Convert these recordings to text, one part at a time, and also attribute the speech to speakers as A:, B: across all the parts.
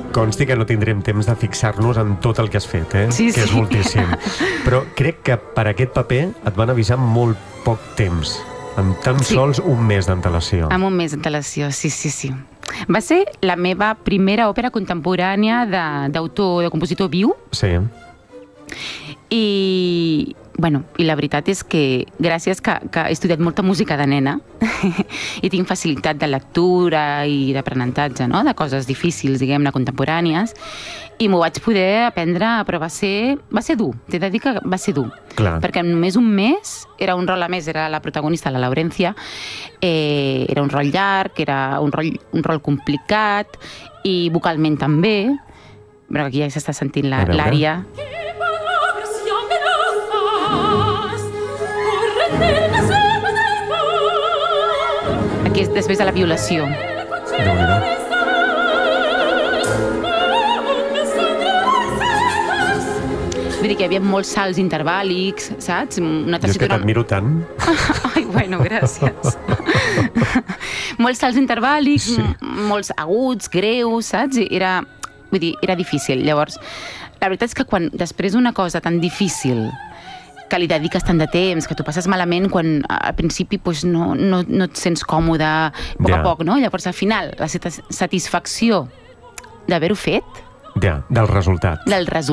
A: Consti que no tindrem temps de fixar-nos en tot el que has fet,
B: Sí,
A: que és moltíssim. Però crec que per aquest paper et van avisar amb molt poc temps, amb tan sols un mes d'antelació.
B: Amb un mes d'antelació, sí. Va ser la meva primera òpera contemporània d'autor, de compositor viu.
A: Sí.
B: I la veritat és que gràcies que he estudiat molta música de nena i tinc facilitat de lectura i d'aprenentatge, no?, de coses difícils, diguem-ne, contemporànies, i m'ho vaig poder aprendre, però va ser dur, t'he de dir que va ser dur.
A: Clar.
B: Perquè en només un mes, era un rol a més, era la protagonista, la Laurencia, era un rol llarg, era un rol complicat, i vocalment també, però aquí ja s'està sentint l'ària. Aquí és després de la violació. Vull dir que hi havia molts salts intervàl·lics, saps?
A: Jo és que t'admiro tant.
B: Ai, bueno, gràcies. Molts salts intervàl·lics, molts aguts, greus, saps? Vull dir, era difícil. Llavors, la veritat és que quan després d'una cosa tan difícil, que li dediques tant de temps, que t'ho passes malament quan al principi no et sents còmode, a poc, no? Llavors, al final, la satisfacció d'haver-ho fet...
A: Del resultat.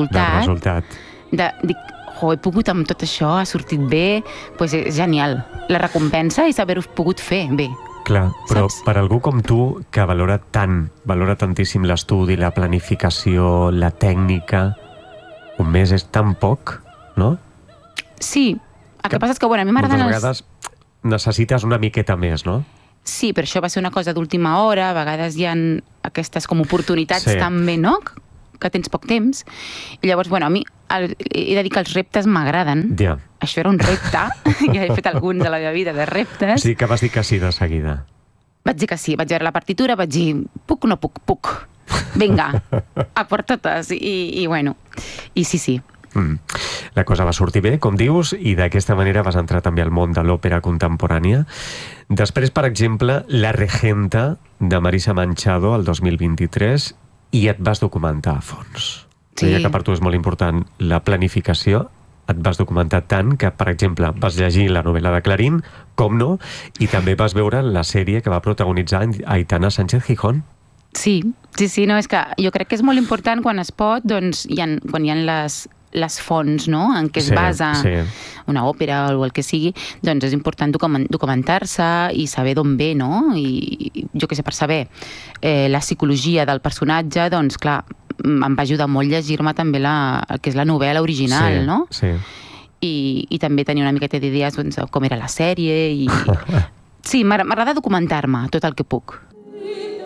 B: Dic, he pogut amb tot això, ha sortit bé, doncs és genial. La recompensa és haver-ho pogut fer bé.
A: Clar, però per algú com tu, que valora tantíssim l'estudi, la planificació, la tècnica, un mes és tan poc, no?
B: Sí, el que passa és que, a mi m'agraden
A: moltes vegades necessites una miqueta més, no?
B: Sí, però això va ser una cosa d'última hora, a vegades hi ha aquestes com oportunitats també, no?, que tens poc temps, i llavors, a mi he de dir que els reptes m'agraden. Això era un repte, ja he fet alguns a la meva vida de reptes.
A: Sí, que vas dir que sí de seguida.
B: Vaig dir que sí, vaig veure la partitura, vaig dir, puc o no puc? Puc. Vinga, a per totes, i sí.
A: La cosa va sortir bé, com dius, i d'aquesta manera vas entrar també al món de l'òpera contemporània. Després, per exemple, La Regenta, de Marisa Manchado, el 2023, i et vas documentar a fons. Deia que per tu és molt important la planificació, et vas documentar tant que, per exemple, vas llegir la novel·la de Clarín, com no, i també vas veure la sèrie que va protagonitzar Aitana Sánchez Gijón.
B: Sí, no, és que jo crec que és molt important quan es pot, doncs, quan hi ha les fonts, no?, en què es basa una òpera o el que sigui, doncs és important documentar-se i saber d'on ve, no? I jo què sé, per saber la psicologia del personatge, doncs clar, em va ajudar molt llegir-me també el que és la novel·la original, no? I també tenir una miqueta d'idees com era la sèrie i... Sí, m'agrada documentar-me tot el que puc.